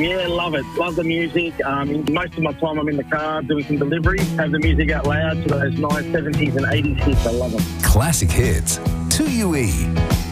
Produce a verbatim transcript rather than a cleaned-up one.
Yeah, love it. Love the music. Um, most of my time I'm in the car doing some delivery. Have the music out loud to those nice seventies and eighties hits. I love them. Classic hits. two U E.